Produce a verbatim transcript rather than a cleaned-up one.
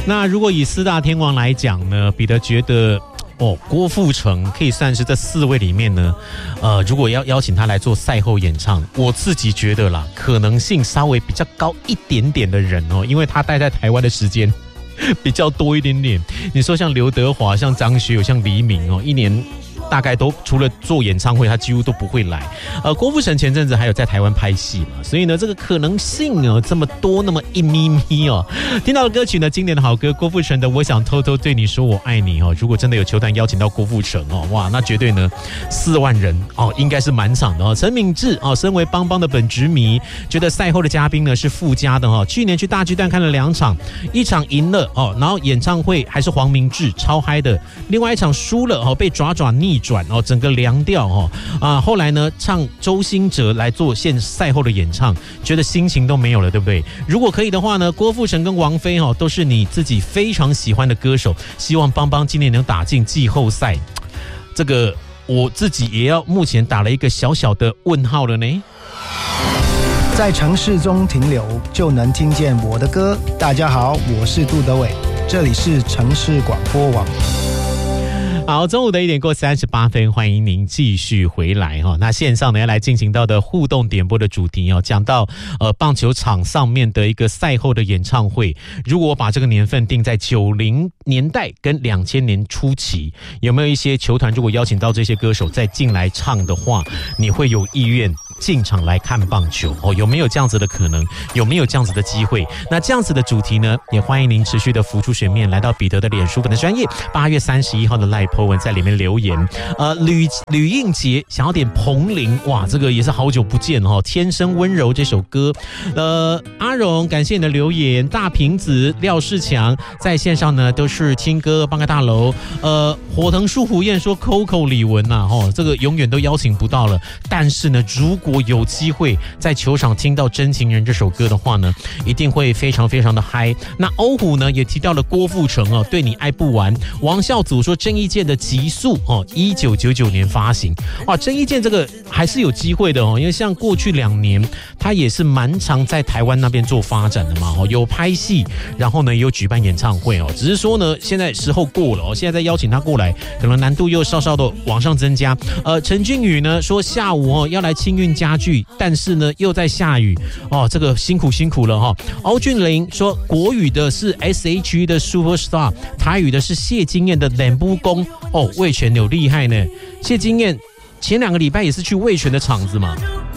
那如果以四大天王来讲呢，彼得觉得哦，郭富城可以算是这四位里面呢，呃，如果要邀请他来做赛后演唱，我自己觉得啦，可能性稍微比较高一点点的人哦，因为他待在台湾的时间比较多一点点。你说像刘德华、像张学友、像黎明哦，一年大概都除了做演唱会，他几乎都不会来。呃，郭富城前阵子还有在台湾拍戏嘛，所以呢，这个可能性哦这么多，那么一咪咪哦。听到的歌曲呢，经典的好歌，郭富城的《我想偷偷对你说我爱你》哦。如果真的有球团邀请到郭富城哦，哇，那绝对呢四万人哦，应该是满场的哦。陈敏智哦，身为邦邦的本职迷，觉得赛后的嘉宾呢是附加的哦。去年去大巨蛋看了两场，一场赢了哦，然后演唱会还是黄明志超嗨的，另外一场输了哦，被爪爪逆转哦，整个凉掉哦啊！后来呢，唱周兴哲来做现赛后的演唱，觉得心情都没有了，对不对？如果可以的话呢，郭富城跟王菲哦，都是你自己非常喜欢的歌手，希望邦邦今年能打进季后赛。这个我自己也要目前打了一个小小的问号了呢。 在城市中停留，就能听见我的歌。大家好，我是杜德伟，这里是城市广播网。 好，中午的一点过三十八分，欢迎您继续回来哈。那线上呢要来进行到的互动点播的主题哦，讲到呃棒球场上面的一个赛后的演唱会，如果我把这个年份定在九零年代跟两千年初期，有没有一些球团如果邀请到这些歌手再进来唱的话，你会有意愿进场来看棒球哦？有没有这样子的可能？有没有这样子的机会？那这样子的主题呢，也欢迎您持续的浮出水面，来到彼得的脸书粉的专页，八月三十一号的 Live po 文在里面留言。呃，吕吕映洁想要点彭羚，哇，这个也是好久不见哦，《天生温柔》这首歌。呃，阿荣，感谢你的留言。大瓶子廖世强在线上呢，都是听歌帮个大楼。呃，火藤树胡燕说 Coco 李玟呐、啊，哦，这个永远都邀请不到了。但是呢，如果有机会在球场听到《真情人》这首歌的话呢，一定会非常非常的嗨。那欧虎呢也提到了郭富城哦，对你爱不完。王孝祖说郑伊健的极速哦，一九九九年发行。哇，郑伊健这个还是有机会的哦，因为像过去两年他也是蛮常在台湾那边做发展的嘛，哦，有拍戏，然后呢也有举办演唱会哦。只是说呢，现在时候过了哦，现在再邀请他过来，可能难度又稍稍的往上增加。呃，陈俊宇呢说下午哦要来清运家具，但是呢又在下雨哦，这个辛苦辛苦了哈、哦。欧俊霖说国语的是 S H E 的 Superstar， 台语的是谢金燕的冷不公哦，味全有厉害呢。谢金燕前两个礼拜也是去味全的场子嘛。